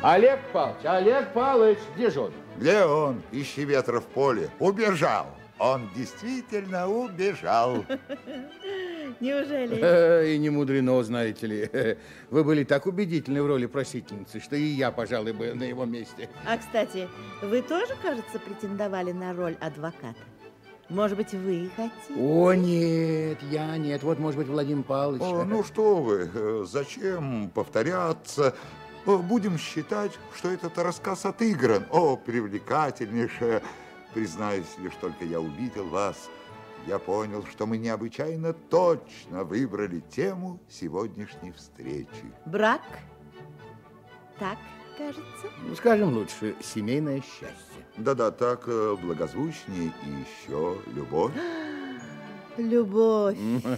Олег Павлович, где же он? Где он? Ищи ветра в поле. Убежал. Он действительно убежал. Неужели? И не мудрено, знаете ли. Вы были так убедительны в роли просительницы, что и я, пожалуй, бы на его месте. А, кстати, вы тоже, кажется, претендовали на роль адвоката? Может быть, вы хотите? О, нет, я нет. Вот, может быть, Владимир Павлович. Ну что вы, зачем повторяться? Будем считать, что этот рассказ отыгран. О, привлекательнейшая. Признаюсь, лишь только я увидел вас, я понял, что мы необычайно точно выбрали тему сегодняшней встречи. Брак? Так, кажется. Ну, скажем лучше, семейное счастье. Да-да, так благозвучнее и еще любовь. Любовь.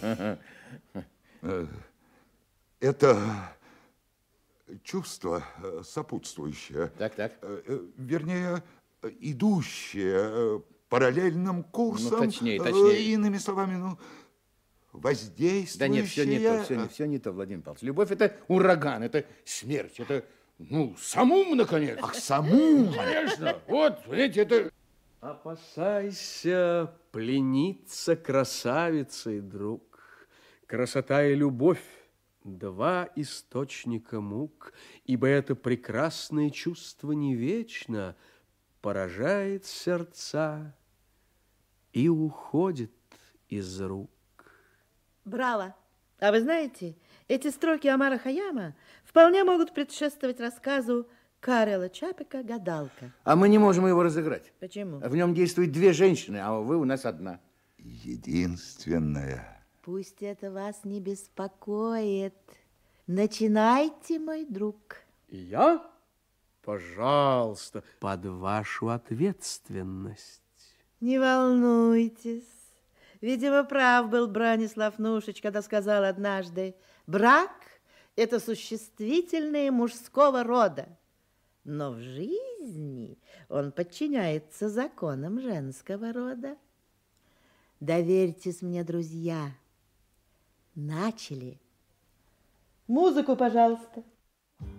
Это чувство сопутствующее. Так. Вернее, идущее параллельным курсом. Ну, точнее. Иными словами, воздействующее. Да нет, все не то, Владимир Павлович. Любовь – это ураган, это смерть, это, самум, наконец. Ах, самум! Конечно. Вот, видите, это... Опасайся плениться красавицей, друг. Красота и любовь – два источника мук, ибо это прекрасное чувство не вечно, поражает сердца и уходит из рук. Браво! А вы знаете, эти строки Омара Хайяма вполне могут предшествовать рассказу Карела Чапика «Гадалка». А мы не можем его разыграть. Почему? В нем действуют две женщины, а вы у нас одна. Единственная. Пусть это вас не беспокоит. Начинайте, мой друг. И я, пожалуйста, под вашу ответственность. Не волнуйтесь. Видимо, прав был Бранислав Нушич, когда сказал однажды: брак – это существительное мужского рода, но в жизни он подчиняется законам женского рода. Доверьтесь мне, друзья. Начали. Музыку, пожалуйста.